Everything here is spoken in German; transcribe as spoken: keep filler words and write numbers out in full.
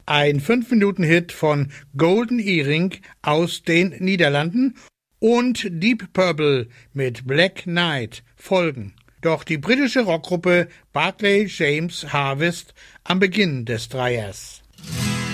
ein fünf Minuten Hit von Golden Earring aus den Niederlanden und Deep Purple mit Black Knight folgen. Doch die britische Rockgruppe Barclay James Harvest am Beginn des Dreiers.